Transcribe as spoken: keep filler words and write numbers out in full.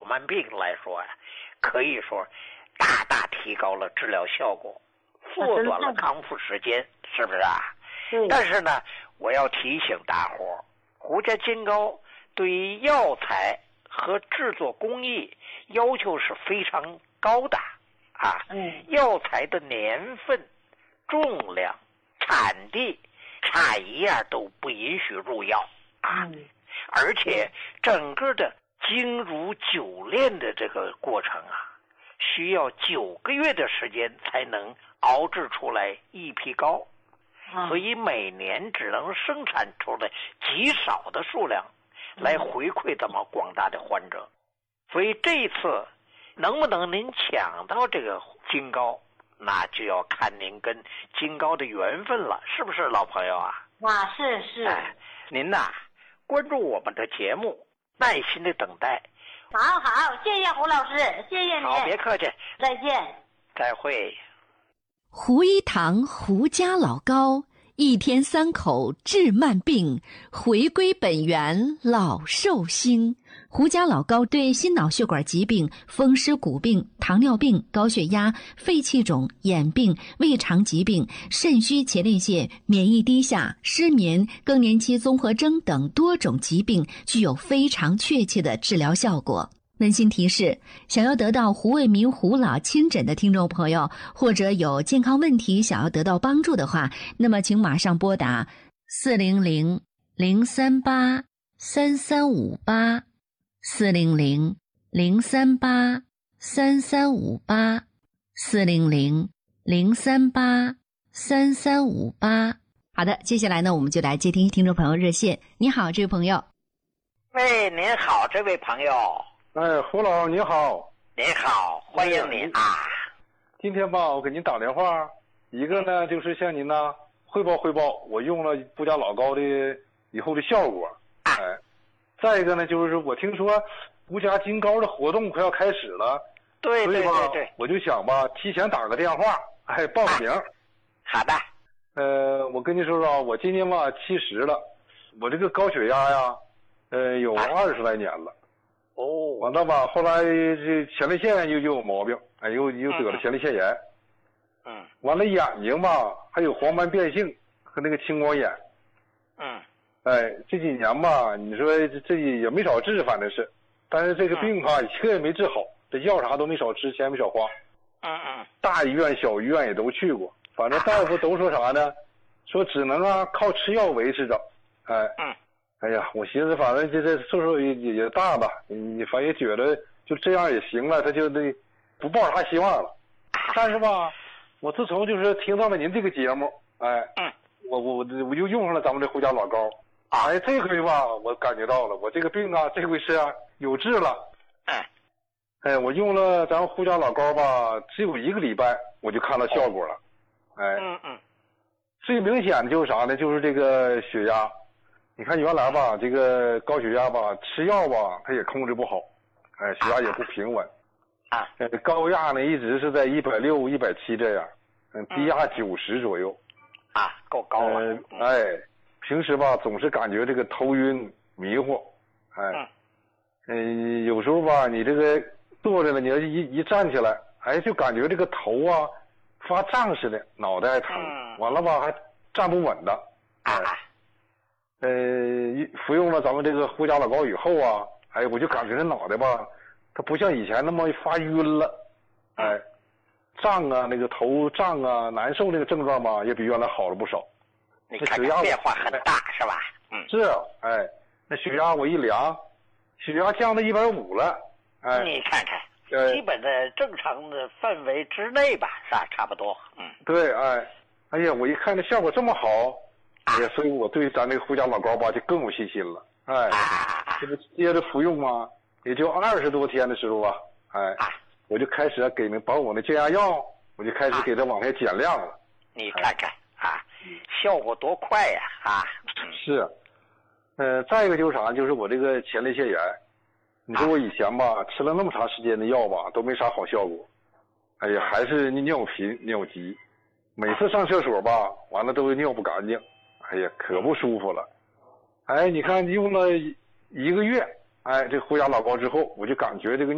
慢病来说呀、啊，可以说大大提高了治疗效果，缩短了康复时间，是不是啊？ 对。 但是呢，我要提醒大伙，胡家金膏对于药材和制作工艺要求是非常高的啊。 嗯。 药材的年份、重量、产地差一样都不允许入药啊。 嗯。 而且整个的精乳久炼的这个过程啊，需要九个月的时间才能熬制出来一批膏， 啊、 所以每年只能生产出来极少的数量来回馈咱们广大的患者。所以这一次能不能您抢到这个金膏，那就要看您跟金膏的缘分了，是不是老朋友啊？ 啊，是是。 哎，您呐，关注我们的节目，耐心的等待。 好好，谢谢胡老师，谢谢您。 好，别客气。 再见。 再会。 胡一堂胡家老膏，一天三口治慢病，回归本源老寿星。胡家老膏对心脑血管疾病、风湿骨病、糖尿病、高血压、肺气肿、眼病、胃肠疾病、肾虚前列腺、免疫低下、失眠、更年期综合征等多种疾病具有非常确切的治疗效果。温馨提示，想要得到胡卫民胡老亲诊的听众朋友，或者有健康问题想要得到帮助的话，那么请马上拨打四零零零三八三三五八四零零零三八三三五八四零零零三八三三五八。好的，接下来呢，我们就来接听听众朋友热线。你好，这位朋友。 喂，您好，这位朋友。 哎，胡老你好。 您好，欢迎您啊。 今天吧，我给您打电话，一个呢就是向您呢汇报汇报我用了胡家老膏的以后的效果。 啊、 哎，再一个呢就是我听说胡家金膏的活动快要开始了。 对对对对。 我就想吧，提前打个电话，哎，报个名。 啊、好的。 呃，我跟你说说，我今年吧七十了，我这个高血压呀，呃，有二十来年了。 哦， 完了吧，后来这前列腺又又有毛病，哎，又又得了前列腺炎。 嗯。 完了眼睛吧，还有黄斑变性和那个青光眼。 嗯。 哎，这几年吧，你说这这也没少治，反正是，但是这个病吧，一个也没治好，这药啥都没少吃，钱没少花。 嗯嗯。大医院、小医院也都去过，反正大夫都说啥呢？说只能啊靠吃药维持着。哎。 嗯。 哎呀，我寻思反正这这岁数也也也大吧，你反正也觉得就这样也行了，他就那不抱啥希望了。但是吧，我自从就是听到了您这个节目，哎， 嗯， 我我我就用上了咱们这胡家老膏，哎，这回吧，我感觉到了，我这个病啊，这回是啊有治了。 哎， 哎，我用了咱们胡家老膏吧，只有一个礼拜我就看到效果了。哎， 嗯嗯， 最明显的就是啥呢？就是这个血压。你看原来吧，这个高血压吧，吃药吧，它也控制不好，哎，血压也不平稳， 啊， 呃，高压呢一直是在一百六、一百七这样，嗯，低压九十左右， 啊，够高了。 呃，哎，平时吧总是感觉这个头晕迷糊，哎，嗯，有时候吧你这个坐着了，你要一一站起来，哎，就感觉这个头啊发胀似的，脑袋疼，完了吧还站不稳的，哎。呃，服用了咱们这个胡家老膏以后啊，哎，我就感觉这脑袋吧，它不像以前那么发晕了，哎，胀啊，那个头胀啊，难受那个症状吧，也比原来好了不少。 你看看变化很大是吧？嗯， 是，哎，那血压我一量，血压降到一百五了，哎， 你看看，呃、基本在正常的范围之内吧，是吧？差不多，嗯， 对，哎，哎呀，我一看这效果这么好。哎呀，所以我对咱这个胡家老膏吧就更有信心了。哎，这不接着服用吗？也就二十多天的时候啊，哎，我就开始给那把我那降压药，我就开始给它往下减量了。 你看看啊，效果多快呀！啊， 是，呃，再一个就是啥，就是我这个前列腺炎，你说我以前吧吃了那么长时间的药吧，都没啥好效果。哎呀，还是尿频尿急，每次上厕所吧，完了都尿不干净。哎呀，可不舒服了。哎，你看用了一个月，哎，这胡家老膏之后，我就感觉这个